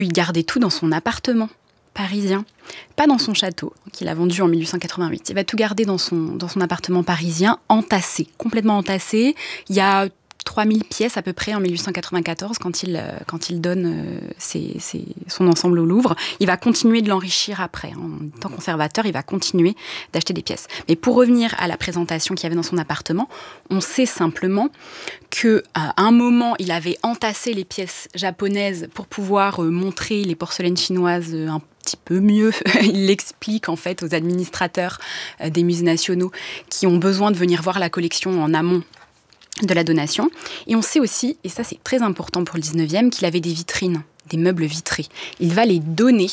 Il gardait tout dans son appartement parisien, pas dans son château, qu'il a vendu en 1888. Il va tout garder dans son appartement parisien, entassé, complètement entassé. Il y a 3000 pièces à peu près en 1894 quand il donne son ensemble au Louvre. Il va continuer de l'enrichir après. En tant que conservateur, il va continuer d'acheter des pièces. Mais pour revenir à la présentation qu'il y avait dans son appartement, on sait simplement qu'à un moment, il avait entassé les pièces japonaises pour pouvoir montrer les porcelaines chinoises un petit peu mieux. Il l'explique en fait aux administrateurs des musées nationaux qui ont besoin de venir voir la collection en amont de la donation. Et on sait aussi, et ça c'est très important pour le 19e, qu'il avait des vitrines, des meubles vitrés. Il va les donner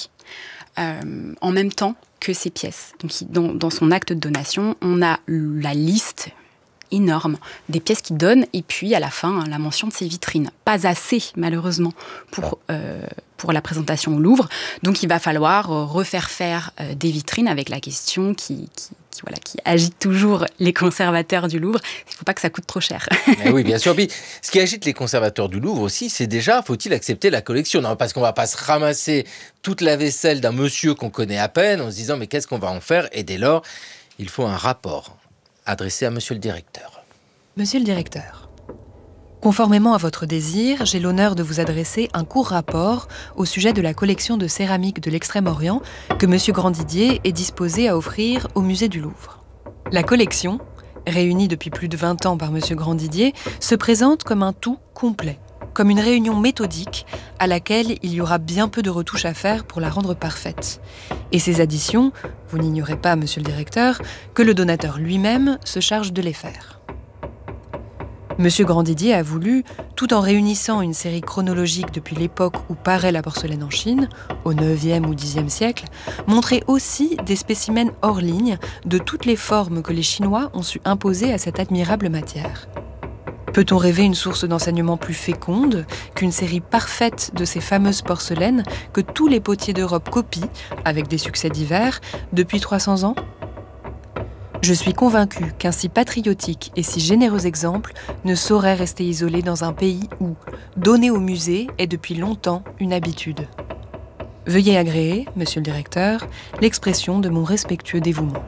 en même temps que ces pièces. Donc dans son acte de donation, on a la liste énorme des pièces qu'il donne, et puis à la fin, la mention de ses vitrines. Pas assez, malheureusement, pour la présentation au Louvre. Donc il va falloir refaire faire des vitrines avec la question qui agite toujours les conservateurs du Louvre. Il ne faut pas que ça coûte trop cher. Mais oui, bien sûr. Puis, ce qui agite les conservateurs du Louvre aussi, c'est déjà, faut-il accepter la collection ? Non, parce qu'on ne va pas se ramasser toute la vaisselle d'un monsieur qu'on connaît à peine en se disant « mais qu'est-ce qu'on va en faire ?» Et dès lors, il faut un rapport adressé à monsieur le directeur. Monsieur le directeur, conformément à votre désir, j'ai l'honneur de vous adresser un court rapport au sujet de la collection de céramique de l'Extrême-Orient que monsieur Grandidier est disposé à offrir au musée du Louvre. La collection, réunie depuis plus de 20 ans par monsieur Grandidier, se présente comme un tout complet, comme une réunion méthodique à laquelle il y aura bien peu de retouches à faire pour la rendre parfaite. Et ces additions, vous n'ignorez pas, monsieur le directeur, que le donateur lui-même se charge de les faire. Monsieur Grandidier a voulu, tout en réunissant une série chronologique depuis l'époque où paraît la porcelaine en Chine, au 9e ou 10e siècle, montrer aussi des spécimens hors ligne de toutes les formes que les Chinois ont su imposer à cette admirable matière. Peut-on rêver une source d'enseignement plus féconde qu'une série parfaite de ces fameuses porcelaines que tous les potiers d'Europe copient, avec des succès divers, depuis 300 ans ? Je suis convaincue qu'un si patriotique et si généreux exemple ne saurait rester isolé dans un pays où donner au musée est depuis longtemps une habitude. Veuillez agréer, monsieur le directeur, l'expression de mon respectueux dévouement.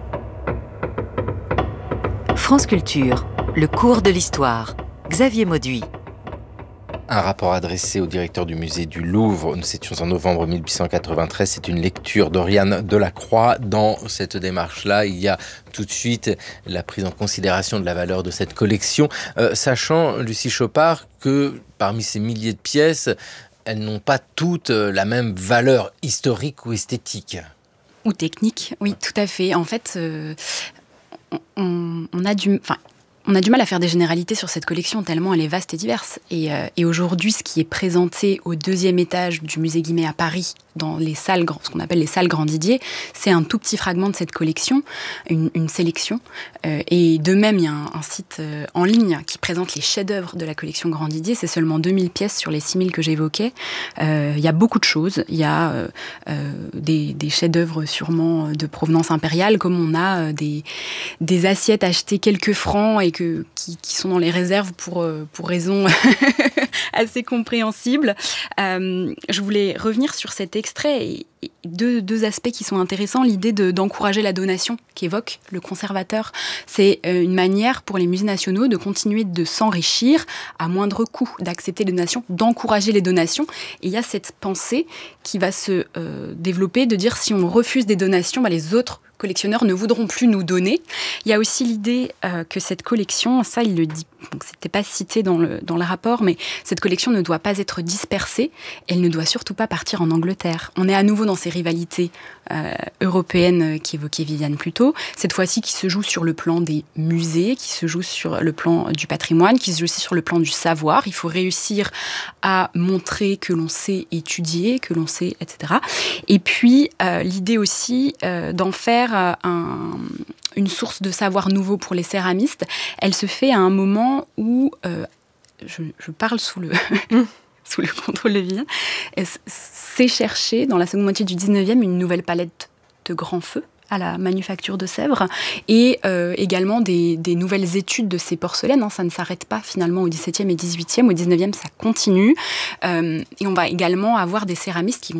France Culture, le cours de l'histoire. Xavier Mauduit. Un rapport adressé au directeur du musée du Louvre. Nous étions en novembre 1893. C'est une lecture d'Oriane Delacroix. Dans cette démarche-là, il y a tout de suite la prise en considération de la valeur de cette collection, sachant, Lucie Chopard, que parmi ces milliers de pièces, elles n'ont pas toutes la même valeur historique ou esthétique. Ou technique, oui, tout à fait. En fait, on a du mal à faire des généralités sur cette collection tellement elle est vaste et diverse. Et aujourd'hui, ce qui est présenté au 2e étage du musée Guimet à Paris, dans les salles, ce qu'on appelle les salles Grandidier, c'est un tout petit fragment de cette collection, une sélection. Et de même, il y a un site en ligne qui présente les chefs-d'œuvre de la collection Grandidier. C'est seulement 2000 pièces sur les 6000 que j'évoquais. Il y a beaucoup de choses. Il y a des chefs-d'œuvre sûrement de provenance impériale, comme on a des assiettes achetées quelques francs et qui sont dans les réserves pour raisons assez compréhensibles. Je voulais revenir sur cet extrait et deux aspects qui sont intéressants. L'idée d'encourager la donation qu'évoque le conservateur. C'est une manière pour les musées nationaux de continuer de s'enrichir à moindre coût, d'accepter les donations, d'encourager les donations. Et il y a cette pensée qui va se développer de dire si on refuse des donations, les autres collectionneurs ne voudront plus nous donner. Il y a aussi l'idée que cette collection, ça il le dit, donc c'était pas cité dans le rapport, mais cette collection ne doit pas être dispersée, elle ne doit surtout pas partir en Angleterre. On est à nouveau dans ces rivalités européennes qu'évoquait Viviane plus tôt, cette fois-ci qui se joue sur le plan des musées, qui se joue sur le plan du patrimoine, qui se joue aussi sur le plan du savoir. Il faut réussir à montrer que l'on sait étudier, que l'on sait, etc. Et puis l'idée aussi d'en faire une source de savoir nouveau pour les céramistes, elle se fait à un moment où, je parle sous le contrôle de Viviane, c'est chercher, dans la seconde moitié du 19e, une nouvelle palette de grands feux, à la manufacture de Sèvres, et également des nouvelles études de ces porcelaines. Ça ne s'arrête pas finalement au XVIIe et XVIIIe, au XIXe, ça continue. Et on va également avoir des céramistes qui vont